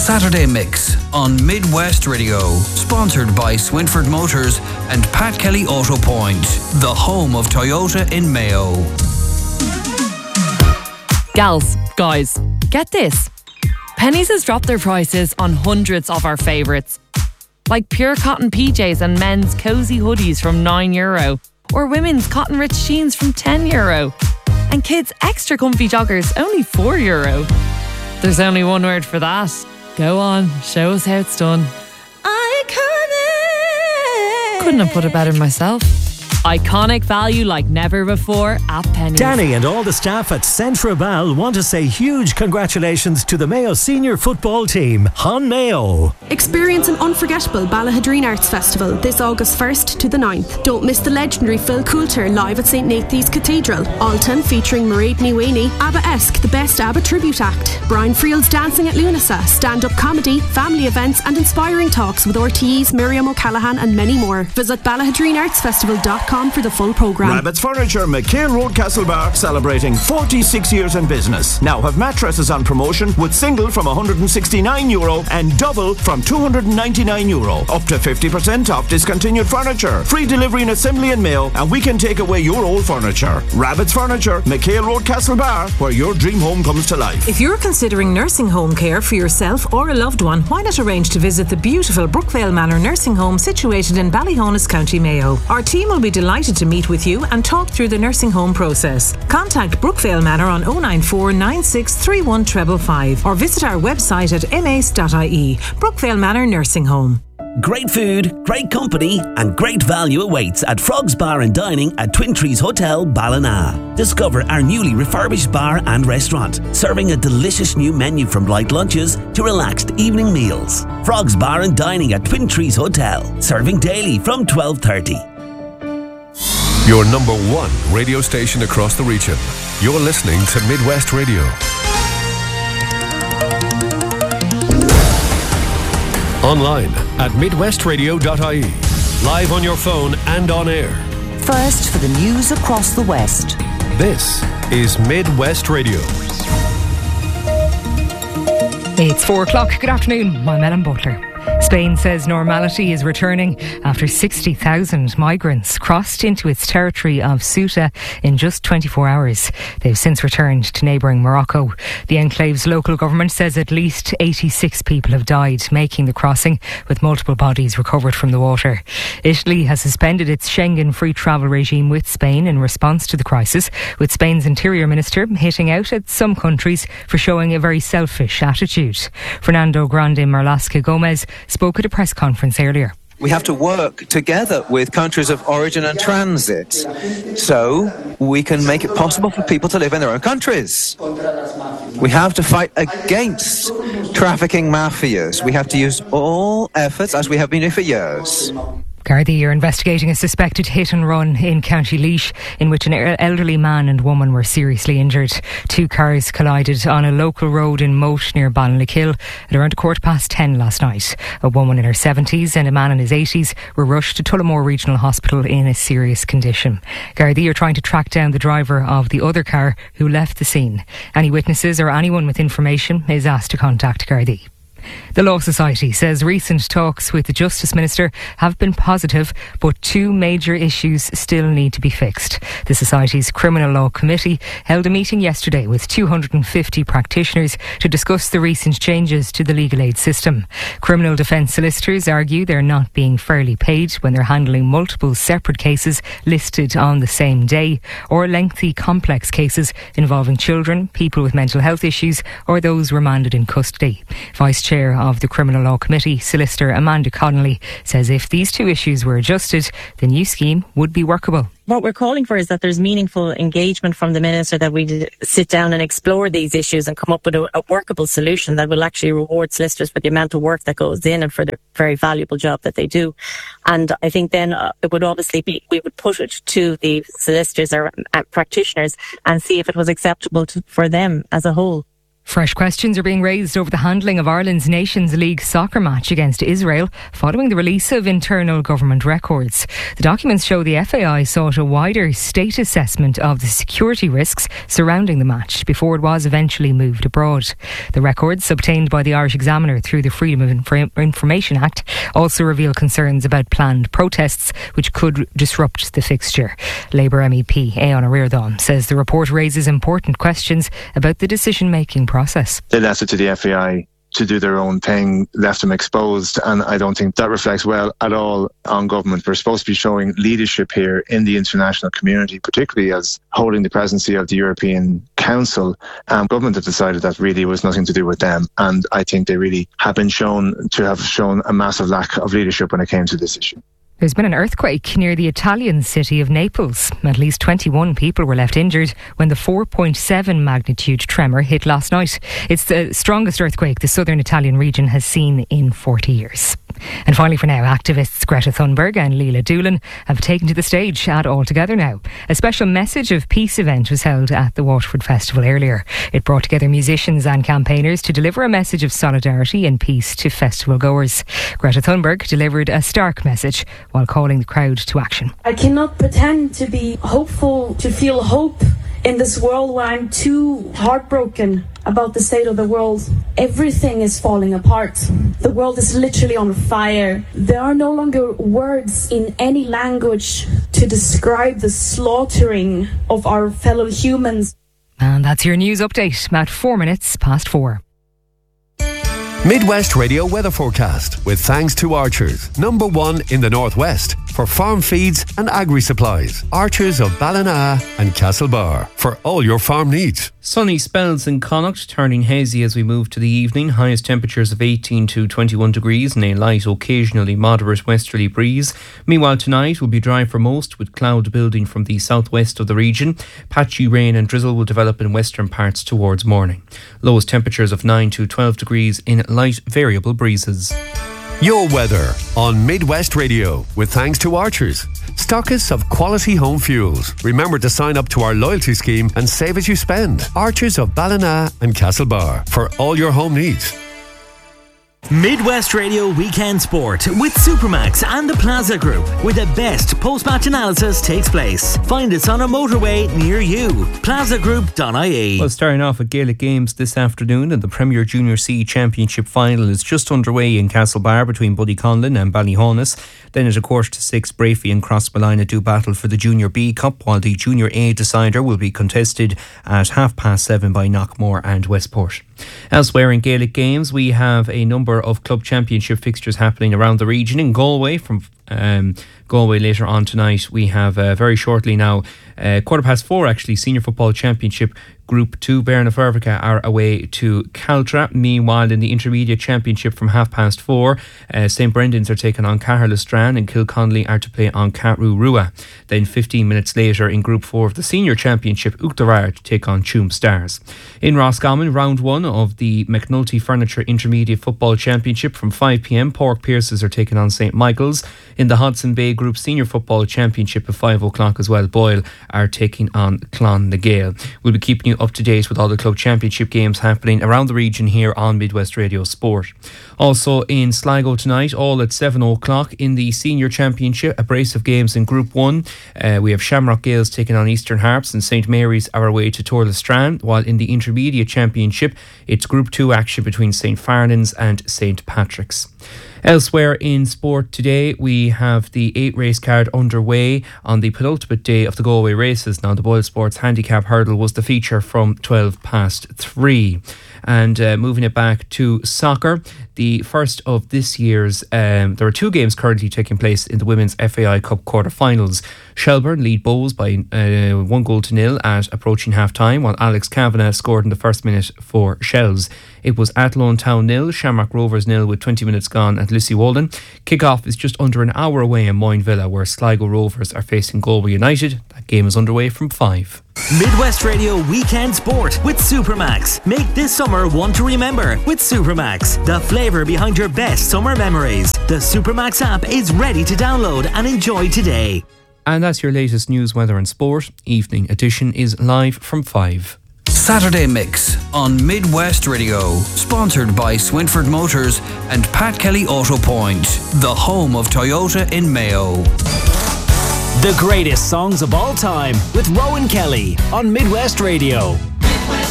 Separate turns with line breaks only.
Saturday Mix on Midwest Radio, sponsored by Swinford Motors and Pat Kelly Auto Point, the home of Toyota in Mayo.
Gals, guys, get this. Penneys has dropped their prices on hundreds of our favourites, like pure cotton PJs and men's cosy hoodies from €9, or women's cotton rich jeans from €10, and kids' extra comfy joggers only €4. There's only one word for that. Go on, show us how it's done. Iconic! Couldn't have put it better myself. Iconic value like never before at Penneys.
Danny and all the staff at Centra Bal want to say huge congratulations to the Mayo senior football team, Hon Mayo.
Experience an unforgettable Ballahadreen Arts Festival this August 1st to the 9th. Don't miss the legendary Phil Coulter live at St Nathan's Cathedral. Alton featuring Mairead Niwini, ABBA-esque, the best ABBA tribute act. Brian Friel's Dancing at Lunasa, stand-up comedy, family events and inspiring talks with RTE's Miriam O'Callaghan and many more. Visit BallahadreenArtsFestival.com for the full programme.
Rabbit's Furniture, McHale Road, Castlebar, celebrating 46 years in business. Now have mattresses on promotion with single from €169 and double from €299. Up to 50% off discontinued furniture. Free delivery and assembly in Mayo, and we can take away your old furniture. Rabbit's Furniture, McHale Road, Castlebar, where your dream home comes to life.
If you're considering nursing home care for yourself or a loved one, why not arrange to visit the beautiful Brookvale Manor nursing home situated in Ballyhonus, County Mayo. Our team will be delighted to meet with you and talk through the nursing home process. Contact Brookvale Manor on 094 9631 555 or visit our website at mace.ie. Brookvale Manor Nursing Home.
Great food, great company and great value awaits at Frogs Bar and Dining at Twin Trees Hotel, Ballina. Discover our newly refurbished bar and restaurant, serving a delicious new menu from light lunches to relaxed evening meals. Frogs Bar and Dining at Twin Trees Hotel, serving daily from 12:30.
Your number one radio station across the region. You're listening to Midwest Radio. Online at midwestradio.ie. Live on your phone and on air.
First for the news across the West.
This is Midwest Radio.
It's 4 o'clock. Good afternoon. I'm Ellen Butler. Spain says normality is returning after 60,000 migrants crossed into its territory of Ceuta in just 24 hours. They've since returned to neighbouring Morocco. The enclave's local government says at least 86 people have died making the crossing, with multiple bodies recovered from the water. Italy has suspended its Schengen free travel regime with Spain in response to the crisis, with Spain's Interior Minister hitting out at some countries for showing a very selfish attitude. Fernando Grande Marlaska Gomez spoke at a press conference earlier.
We have to work together with countries of origin and transit so we can make it possible for people to live in their own countries. We have to fight against trafficking mafias. We have to use all efforts, as we have been doing for years.
Gardaí are investigating a suspected hit and run in County Laois in which an elderly man and woman were seriously injured. Two cars collided on a local road in Moat near Ballinlakill at around 10:15 last night. A woman in her 70s and a man in his 80s were rushed to Tullamore Regional Hospital in a serious condition. Gardaí are trying to track down the driver of the other car who left the scene. Any witnesses or anyone with information is asked to contact Gardaí. The Law Society says recent talks with the Justice Minister have been positive, but two major issues still need to be fixed. The Society's Criminal Law Committee held a meeting yesterday with 250 practitioners to discuss the recent changes to the legal aid system. Criminal defence solicitors argue they're not being fairly paid when they're handling multiple separate cases listed on the same day, or lengthy complex cases involving children, people with mental health issues or those remanded in custody. Vice Chair of the Criminal Law Committee, Solicitor Amanda Connolly, says if these two issues were adjusted, the new scheme would be workable.
What we're calling for is that there's meaningful engagement from the Minister, that we sit down and explore these issues and come up with a workable solution that will actually reward solicitors for the amount of work that goes in and for the very valuable job that they do. And I think then it would obviously be, we would put it to the solicitors or practitioners and see if it was acceptable for them as a whole.
Fresh questions are being raised over the handling of Ireland's Nations League soccer match against Israel following the release of internal government records. The documents show the FAI sought a wider state assessment of the security risks surrounding the match before it was eventually moved abroad. The records obtained by the Irish Examiner through the Freedom of Information Act also reveal concerns about planned protests which could disrupt the fixture. Labour MEP Aodhán Ó Ríordáin says the report raises important questions about the decision-making process.
They left it to the FAI to do their own thing, left them exposed, and I don't think that reflects well at all on government. We're supposed to be showing leadership here in the international community, particularly as holding the presidency of the European Council. Government have decided that really was nothing to do with them, and I think they really have been shown a massive lack of leadership when it came to this issue.
There's been an earthquake near the Italian city of Naples. At least 21 people were left injured when the 4.7 magnitude tremor hit last night. It's the strongest earthquake the southern Italian region has seen in 40 years. And finally for now, activists Greta Thunberg and Leila Doolan have taken to the stage at All Together Now. A special Message of Peace event was held at the Waterford Festival earlier. It brought together musicians and campaigners to deliver a message of solidarity and peace to festival goers. Greta Thunberg delivered a stark message while calling the crowd to action.
I cannot pretend to be hopeful, to feel hope in this world where I'm too heartbroken about the state of the world. Everything is falling apart. The world is literally on fire. There are no longer words in any language to describe the slaughtering of our fellow humans.
And that's your news update at 4:04.
Midwest Radio weather forecast with thanks to Archers, #1 in the Northwest for farm feeds and agri-supplies. Archers of Ballina and Castlebar for all your farm needs.
Sunny spells in Connacht, turning hazy as we move to the evening. Highest temperatures of 18 to 21 degrees and a light, occasionally moderate westerly breeze. Meanwhile, tonight will be dry for most, with cloud building from the southwest of the region. Patchy rain and drizzle will develop in western parts towards morning. Lowest temperatures of 9 to 12 degrees in light variable breezes.
Your weather on Midwest Radio with thanks to Archers, stockists of quality home fuels. Remember to sign up to our loyalty scheme and save as you spend. Archers of Ballina and Castlebar for all your home needs.
Midwest Radio Weekend Sport with Supermax and the Plaza Group, where the best post-match analysis takes place. Find us on a motorway near you. plazagroup.ie.
Well, starting off with Gaelic games this afternoon, and the Premier Junior C Championship final is just underway in Castlebar between Buddyconlin and Ballyhonus. Then at 6:15, Brafey and Crossmolina do battle for the Junior B Cup, while the Junior A decider will be contested at 7:30 by Knockmore and Westport. Elsewhere in Gaelic games, we have a number of club championship fixtures happening around the region. In Galway, from Galway later on tonight, we have very shortly now, 4:15 actually, Senior Football Championship Group 2, Bernafervica are away to Caltra. Meanwhile, in the Intermediate Championship from 4:30, St Brendan's are taking on Caherlistran and Kilconnelly are to play on Carrurua. Then 15 minutes later in Group 4 of the Senior Championship, Uachtaráir to take on Tuam Stars. In Roscommon, round 1 of the McNulty Furniture Intermediate Football Championship from 5 p.m, Pork Pierces are taking on St Michael's. In the Hudson Bay Group Senior Football Championship at 5 o'clock as well, Boyle are taking on Clon na Gael. We'll be keeping you up to date with all the club championship games happening around the region here on Midwest Radio Sport. Also in Sligo tonight, all at 7 o'clock in the Senior Championship, a brace of games in Group 1. We have Shamrock Gales taking on Eastern Harps and St Mary's are away to Torlestrand, while in the Intermediate Championship it's Group 2 action between St Farnan's and St Patrick's. Elsewhere in sport today, we have the 8 race card underway on the penultimate day of the Galway races. Now, the Boyle Sports Handicap Hurdle was the feature from 3:12. And moving it back to soccer, the first of this year's, there are 2 games currently taking place in the Women's FAI Cup quarter-finals. Shelburne lead Bows by 1-0 at approaching half-time, while Alex Kavanagh scored in the first minute for Shells. It was Athlone Town 0, Shamrock Rovers 0 with 20 minutes gone at Lucy Walden. Kick-off is just under an hour away in Moyne Villa, where Sligo Rovers are facing Galway United. That game is underway from 5.
Midwest Radio Weekend Sport with Supermax. Make this summer one to remember with Supermax, the flavour behind your best summer memories. The Supermax app is ready to download and enjoy today.
And that's your latest news, weather and sport. Evening edition is live from 5.
Saturday Mix on Midwest Radio. Sponsored by Swinford Motors and Pat Kelly Auto Point, the home of Toyota in Mayo.
The greatest songs of all time with Rowan Kelly on Midwest Radio.